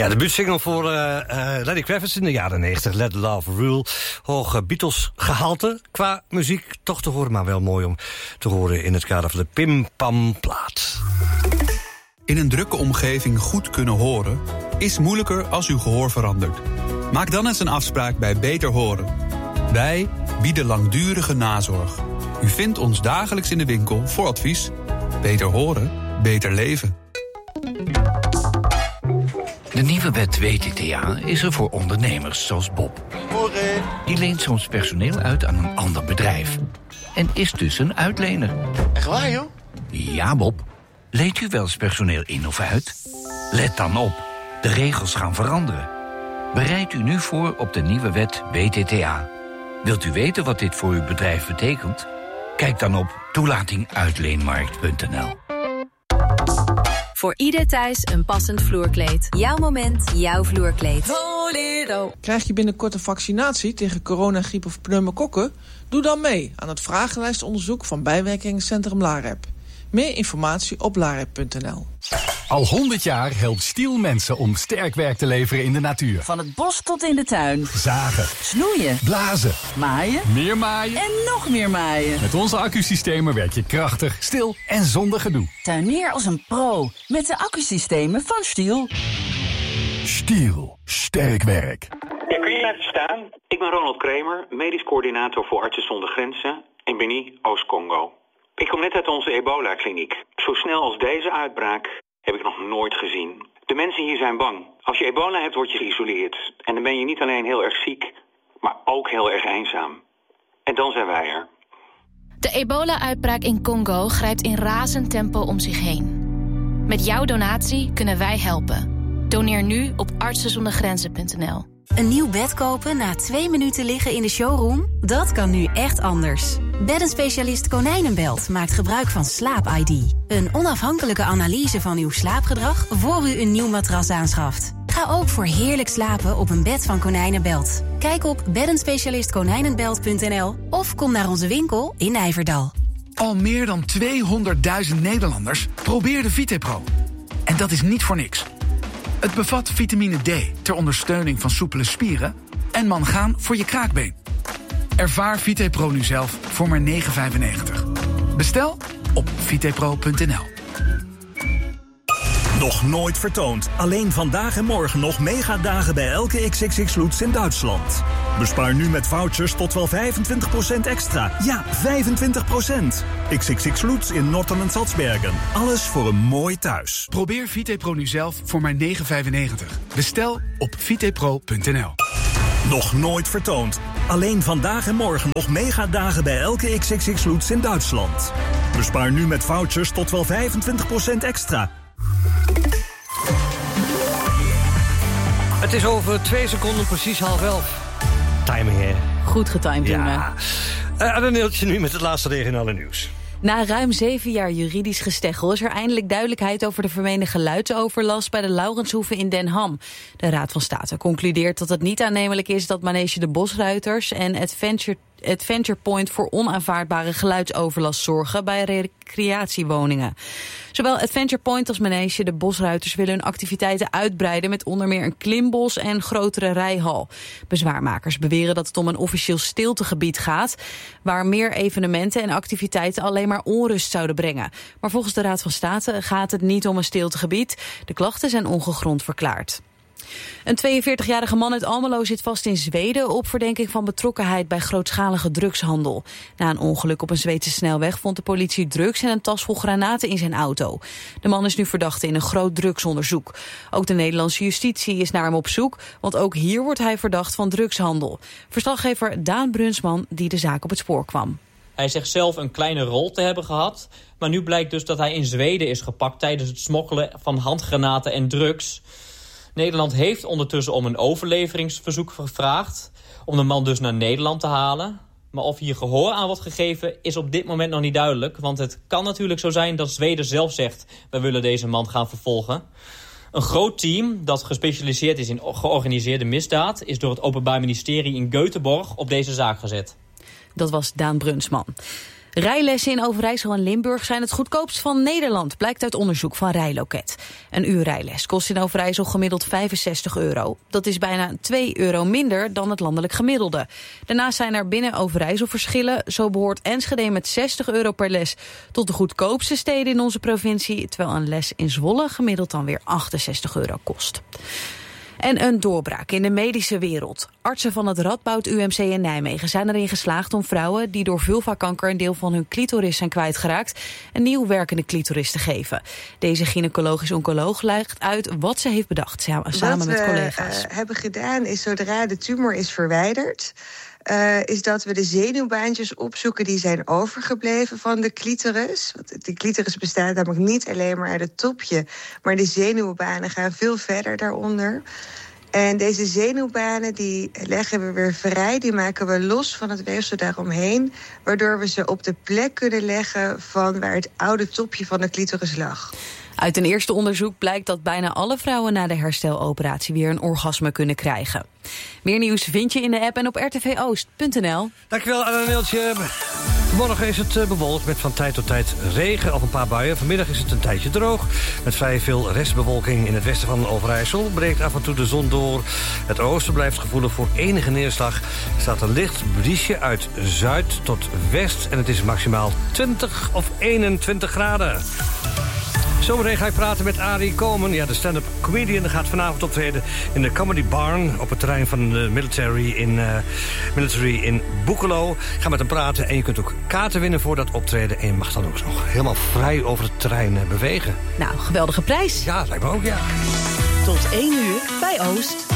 Ja, de buurtsingle voor Lenny Kravitz in de jaren 90. Let Love Rule. Hoog Beatles gehalte qua muziek. Toch te horen, maar wel mooi om te horen in het kader van de Pim Pam plaat. In een drukke omgeving goed kunnen horen is moeilijker als uw gehoor verandert. Maak dan eens een afspraak bij Beter Horen. Wij bieden langdurige nazorg. U vindt ons dagelijks in de winkel voor advies. Beter horen, beter leven. De nieuwe wet WTTA is er voor ondernemers zoals Bob. Die leent soms personeel uit aan een ander bedrijf. En is dus een uitlener. Echt waar, joh? Ja, Bob. Leent u wel eens personeel in of uit? Let dan op. De regels gaan veranderen. Bereid u nu voor op de nieuwe wet WTTA. Wilt u weten wat dit voor uw bedrijf betekent? Kijk dan op toelatinguitleenmarkt.nl. Voor ieder thuis een passend vloerkleed. Jouw moment, jouw vloerkleed. Toledo. Krijg je binnenkort een vaccinatie tegen coronagriep of pneumokokken? Doe dan mee aan het vragenlijstonderzoek van bijwerkingencentrum LAREP. Meer informatie op larep.nl. Al 100 jaar helpt Stiel mensen om sterk werk te leveren in de natuur. Van het bos tot in de tuin. Zagen. Snoeien. Blazen. Maaien. Meer maaien. En nog meer maaien. Met onze accusystemen werk je krachtig, stil en zonder gedoe. Tuinier als een pro. Met de accusystemen van Stiel. Stiel. Sterk werk. Ja, kun je laten staan? Ik ben Ronald Kramer, medisch coördinator voor Artsen zonder Grenzen in Beni, Oost-Congo. Ik kom net uit onze ebola-kliniek. Zo snel als deze uitbraak heb ik nog nooit gezien. De mensen hier zijn bang. Als je ebola hebt, word je geïsoleerd. En dan ben je niet alleen heel erg ziek, maar ook heel erg eenzaam. En dan zijn wij er. De ebola-uitbraak in Congo grijpt in razend tempo om zich heen. Met jouw donatie kunnen wij helpen. Doneer nu op artsenzondergrenzen.nl. Een nieuw bed kopen na 2 minuten liggen in de showroom? Dat kan nu echt anders. Beddenspecialist Konijnenbelt maakt gebruik van Slaap-ID. Een onafhankelijke analyse van uw slaapgedrag voor u een nieuw matras aanschaft. Ga ook voor heerlijk slapen op een bed van Konijnenbelt. Kijk op beddenspecialistkonijnenbelt.nl of kom naar onze winkel in Nijverdal. Al meer dan 200.000 Nederlanders probeerden VitePro. En dat is niet voor niks. Het bevat vitamine D ter ondersteuning van soepele spieren en mangaan voor je kraakbeen. Ervaar VitePro nu zelf voor maar €9,95. Bestel op vitepro.nl. Nog nooit vertoond. Alleen vandaag en morgen nog megadagen bij elke XXX Lutz in Duitsland. Bespaar nu met vouchers tot wel 25% extra. Ja, 25%. XXX Lutz in Notten en Salzbergen. Alles voor een mooi thuis. Probeer VitePro nu zelf voor maar €9,95. Bestel op vitepro.nl. Nog nooit vertoond. Alleen vandaag en morgen nog megadagen bij elke XXX Lutz in Duitsland. Bespaar nu met vouchers tot wel 25% extra. Het is over 2 seconden precies 11:30. Timing, hè? Goed getimed, ja. Een deeltje nu met het laatste regionale nieuws. Na ruim 7 jaar juridisch gesteggel is er eindelijk duidelijkheid over de vermeende geluidsoverlast bij de Laurenshoeve in Den Ham. De Raad van State concludeert dat het niet aannemelijk is dat Manege de Bosruiters en Adventure Point voor onaanvaardbare geluidsoverlast zorgen bij recreatiewoningen. Zowel Adventure Point als Manege de Bosruiters willen hun activiteiten uitbreiden met onder meer een klimbos en grotere rijhal. Bezwaarmakers beweren dat het om een officieel stiltegebied gaat, waar meer evenementen en activiteiten alleen maar onrust zouden brengen. Maar volgens de Raad van State gaat het niet om een stiltegebied. De klachten zijn ongegrond verklaard. Een 42-jarige man uit Almelo zit vast in Zweden op verdenking van betrokkenheid bij grootschalige drugshandel. Na een ongeluk op een Zweedse snelweg vond de politie drugs en een tas vol granaten in zijn auto. De man is nu verdachte in een groot drugsonderzoek. Ook de Nederlandse justitie is naar hem op zoek, want ook hier wordt hij verdacht van drugshandel. Verslaggever Daan Brunsman die de zaak op het spoor kwam. Hij zegt zelf een kleine rol te hebben gehad, maar nu blijkt dus dat hij in Zweden is gepakt tijdens het smokkelen van handgranaten en drugs. Nederland heeft ondertussen om een overleveringsverzoek gevraagd om de man dus naar Nederland te halen. Maar of hier gehoor aan wordt gegeven is op dit moment nog niet duidelijk. Want het kan natuurlijk zo zijn dat Zweden zelf zegt, wij willen deze man gaan vervolgen. Een groot team dat gespecialiseerd is in georganiseerde misdaad is door het Openbaar Ministerie in Göteborg op deze zaak gezet. Dat was Daan Brunsman. Rijlessen in Overijssel en Limburg zijn het goedkoopst van Nederland, blijkt uit onderzoek van Rijloket. Een uur rijles kost in Overijssel gemiddeld €65. Dat is bijna €2 minder dan het landelijk gemiddelde. Daarnaast zijn er binnen Overijssel verschillen. Zo behoort Enschede met €60 per les tot de goedkoopste steden in onze provincie, terwijl een les in Zwolle gemiddeld dan weer €68 kost. En een doorbraak in de medische wereld. Artsen van het Radboud UMC in Nijmegen zijn erin geslaagd om vrouwen die door vulvakanker een deel van hun clitoris zijn kwijtgeraakt een nieuw werkende clitoris te geven. Deze gynaecologisch-oncoloog legt uit wat ze heeft bedacht samen met collega's. Wat we hebben gedaan is, zodra de tumor is verwijderd, is dat we de zenuwbaantjes opzoeken die zijn overgebleven van de clitoris. Want de clitoris bestaat namelijk niet alleen maar uit het topje, maar de zenuwbanen gaan veel verder daaronder. En deze zenuwbanen die leggen we weer vrij, die maken we los van het weefsel daaromheen, waardoor we ze op de plek kunnen leggen van waar het oude topje van de clitoris lag. Uit een eerste onderzoek blijkt dat bijna alle vrouwen na de hersteloperatie weer een orgasme kunnen krijgen. Meer nieuws vind je in de app en op rtvoost.nl. Dankjewel, Anna Neeltje. Morgen is het bewolkt met van tijd tot tijd regen of een paar buien. Vanmiddag is het een tijdje droog met vrij veel restbewolking in het westen van Overijssel. Breekt af en toe de zon door. Het oosten blijft gevoelig voor enige neerslag. Er staat een licht briesje uit zuid tot west en het is maximaal 20 of 21 graden. Zometeen ga ik praten met Arie Komen. Ja, de stand-up comedian gaat vanavond optreden in de Comedy Barn op het terrein van de Military in Boekelo. Ik ga met hem praten en je kunt ook kaarten winnen voor dat optreden. En je mag dan ook nog helemaal vrij over het terrein bewegen. Nou, geweldige prijs. Ja, dat lijkt me ook, ja. Tot 1 uur bij Oost.